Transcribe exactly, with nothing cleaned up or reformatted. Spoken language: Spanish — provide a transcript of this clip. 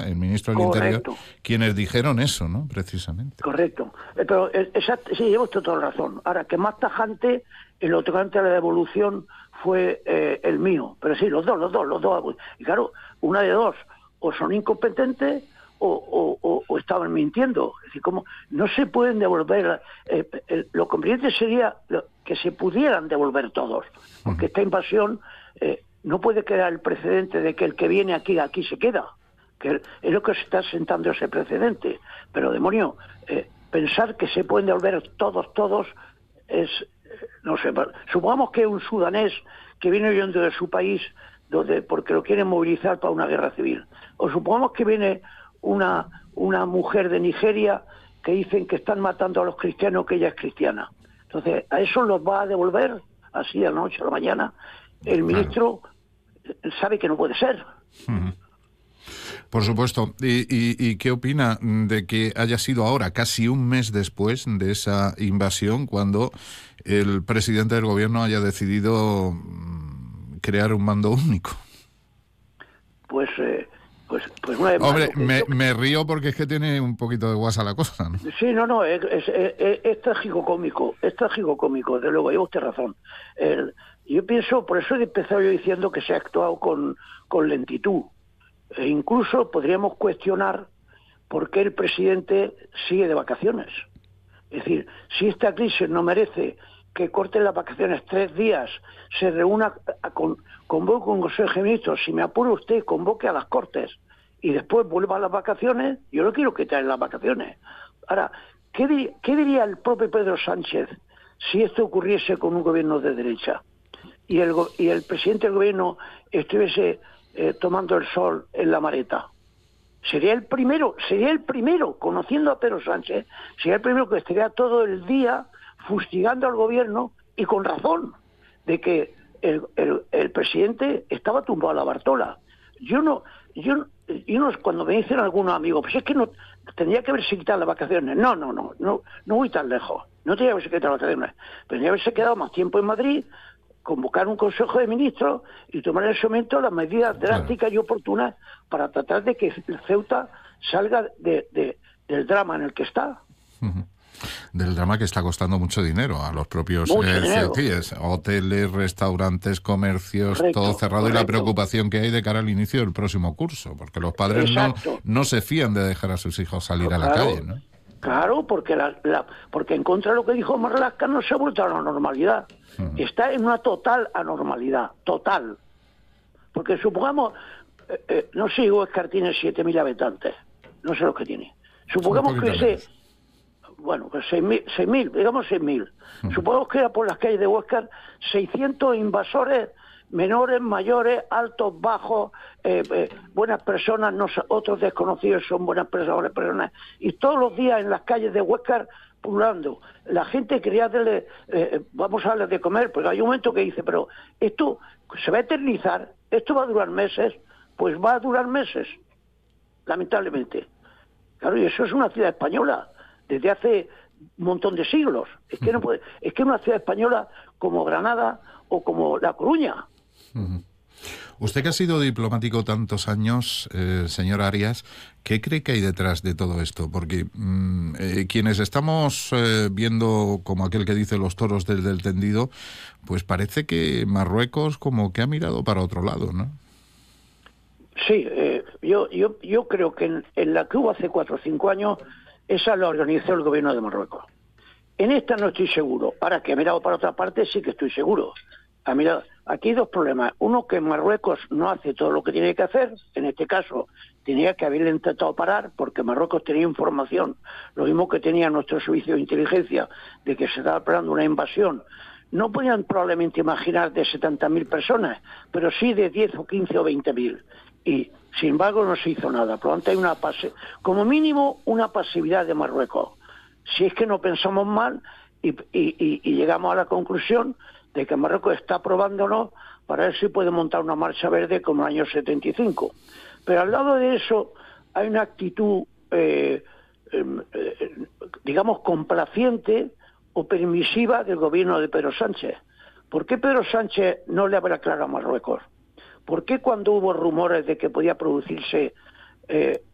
el ministro del Correcto. Interior, quienes dijeron eso, ¿no? Precisamente. Correcto. Eh, Pero eh, exacto, sí, llevo usted toda la razón. Ahora, que más tajante, el otro tocante a la devolución fue eh, el mío. Pero sí, los dos, los dos, los dos. Y claro, una de dos, o son incompetentes o, o, o, o estaban mintiendo. Es decir, como no se pueden devolver, eh, eh, lo conveniente sería que se pudieran devolver todos, porque uh-huh. esta invasión eh, no puede quedar el precedente de que el que viene aquí, aquí se queda, que es lo que se está sentando ese precedente. Pero, demonio, eh, pensar que se pueden devolver todos, todos, es, no sé, supongamos que un sudanés que viene huyendo de su país donde porque lo quieren movilizar para una guerra civil, o supongamos que viene una una mujer de Nigeria que dicen que están matando a los cristianos, que ella es cristiana. Entonces, ¿a eso los va a devolver así de la noche a la mañana? El ministro sabe que no puede ser. Uh-huh. Por supuesto. ¿Y, y, y qué opina de que haya sido ahora, casi un mes después de esa invasión, cuando el presidente del gobierno haya decidido crear un mando único? Pues... Eh, Pues, pues no es Hombre, malo. me, me río porque es que tiene un poquito de guasa la cosa, ¿no? Sí, no, no, es, es, es, es trágico-cómico, es trágico-cómico, desde luego, lleva usted razón. El, yo pienso, por eso he empezado yo diciendo que se ha actuado con, con lentitud. E incluso podríamos cuestionar por qué el presidente sigue de vacaciones. Es decir, si esta crisis no merece que corten las vacaciones tres días, se reúna, con, convoque un Consejo de Ministros, si me apura usted, convoque a las Cortes y después vuelva a las vacaciones, yo no quiero quitar las vacaciones. Ahora, ¿qué, dir, ¿qué diría el propio Pedro Sánchez si esto ocurriese con un gobierno de derecha y el, y el presidente del gobierno estuviese eh, tomando el sol en la Mareta? Sería el primero, sería el primero, conociendo a Pedro Sánchez, sería el primero que estaría todo el día fustigando al gobierno, y con razón, de que el, el, el presidente estaba tumbado a la Bartola. Yo no, yo, yo no, cuando me dicen algunos amigos, pues es que no tendría que haberse quitado las vacaciones. No, no, no, no, no voy tan lejos. No tendría que haberse quitado las vacaciones. Tendría que haberse quedado más tiempo en Madrid, convocar un Consejo de Ministros y tomar en ese momento las medidas drásticas y oportunas para tratar de que el Ceuta salga de, de, del drama en el que está. Uh-huh. Del drama que está costando mucho dinero a los propios eh, ceutíes, hoteles, restaurantes, comercios, correcto, todo cerrado, correcto. Y la preocupación que hay de cara al inicio del próximo curso, porque los padres no, no se fían de dejar a sus hijos salir claro, a la calle, ¿no? Claro, porque la, la, porque en contra de lo que dijo Marlaska no se ha vuelto a la normalidad. Uh-huh. Está en una total anormalidad, total. Porque supongamos, eh, eh, no sé, Huescar tiene siete mil habitantes, no sé lo que tiene. Supongamos que ese... Bueno, pues seis mil, digamos seis mil. Uh-huh. Supongamos que era por las calles de Huescar seiscientos invasores, menores, mayores, altos, bajos, eh, eh, buenas personas, no, otros desconocidos son buenas personas, personas, y todos los días en las calles de Huescar pululando. La gente quería darle, eh, vamos a darle de comer, porque hay un momento que dice, pero esto se va a eternizar, esto va a durar meses, pues va a durar meses, lamentablemente. Claro, y eso es una ciudad española desde hace un montón de siglos. Es que no puede, es que una ciudad española como Granada o como La Coruña. Uh-huh. Usted que ha sido diplomático tantos años, eh, señor Arias, ¿qué cree que hay detrás de todo esto? Porque mmm, eh, quienes estamos eh, viendo como aquel que dice los toros desde el tendido, pues parece que Marruecos como que ha mirado para otro lado, ¿no? Sí, eh, yo, yo, yo creo que en, en la que hubo hace cuatro o cinco años, esa la organizó el gobierno de Marruecos. En esta no estoy seguro. Ahora que he mirado para otra parte sí que estoy seguro. Ha mirado. Aquí hay dos problemas. Uno, que Marruecos no hace todo lo que tiene que hacer. En este caso, tenía que haberle intentado parar porque Marruecos tenía información, lo mismo que tenía nuestro servicio de inteligencia, de que se estaba preparando una invasión. No podían probablemente imaginar de setenta mil personas, pero sí de diez o quince o veinte mil. Y sin embargo no se hizo nada. Por lo tanto hay una pase, como mínimo una pasividad de Marruecos. Si es que no pensamos mal y, y, y, y llegamos a la conclusión de que Marruecos está probándonos para ver si puede montar una marcha verde como en el año setenta y cinco. Pero al lado de eso hay una actitud, eh, eh, digamos, complaciente o permisiva del gobierno de Pedro Sánchez. ¿Por qué Pedro Sánchez no le habrá claro a Marruecos? ¿Por qué cuando hubo rumores de que podía producirse eh,